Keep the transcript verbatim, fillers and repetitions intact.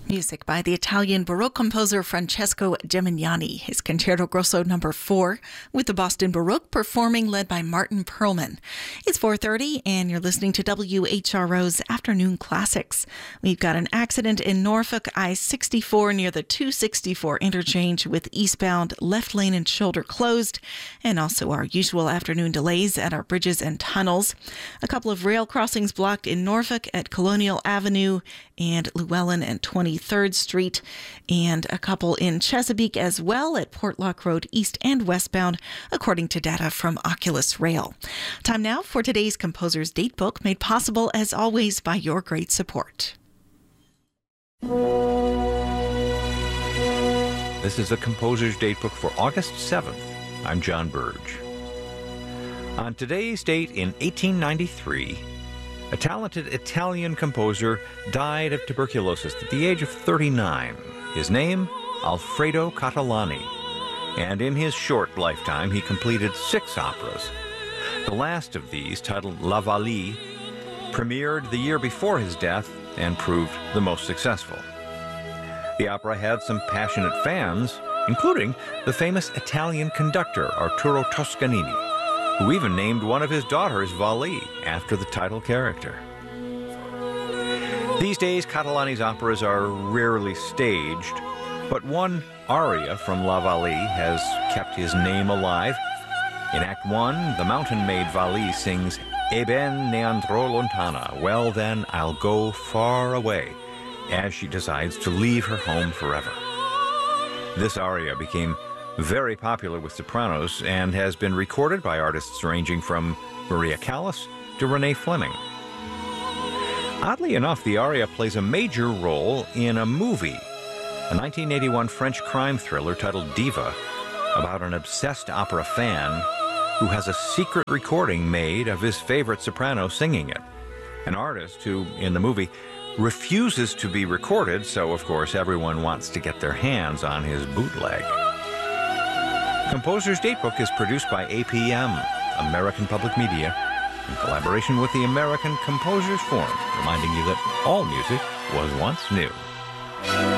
Music by the Italian Baroque composer Francesco Gimignani, his Concerto Grosso number four, with the Boston Baroque performing led by Martin Perlman. It's four thirty and you're listening to W H R O's Afternoon Classics. We've got an accident in Norfolk I sixty-four near the two sixty-four interchange with eastbound left lane and shoulder closed, and also our usual afternoon delays at our bridges and tunnels. A couple of rail crossings blocked in Norfolk at Colonial Avenue and Llewellyn and twenty-third Street, and a couple in Chesapeake as well at Portlock Road east and westbound, according to data from Oculus Rail. Time now for today's Composer's Datebook, made possible as always by your great support. This is a Composer's Datebook for August seventh. I'm John Burge. On today's date in eighteen ninety-three, a talented Italian composer died of tuberculosis at the age of thirty-nine. His name, Alfredo Catalani. And in his short lifetime, he completed six operas. The last of these, titled La Vallee, premiered the year before his death and proved the most successful. The opera had some passionate fans, including the famous Italian conductor Arturo Toscanini, who even named one of his daughters Vallee after the title character. These days, Catalani's operas are rarely staged, but one aria from La Vallee has kept his name alive. In Act One, the mountain maid Vallee sings E ben ne andrò lontana, well then I'll go far away, as she decides to leave her home forever. This aria became very popular with sopranos and has been recorded by artists ranging from Maria Callas to Renee Fleming. Oddly enough, the aria plays a major role in a movie, a nineteen eighty-one French crime thriller titled Diva, about an obsessed opera fan who has a secret recording made of his favorite soprano singing it. An artist who, in the movie, refuses to be recorded, so of course everyone wants to get their hands on his bootleg. Composer's Datebook is produced by A P M, American Public Media, in collaboration with the American Composers Forum, reminding you that all music was once new.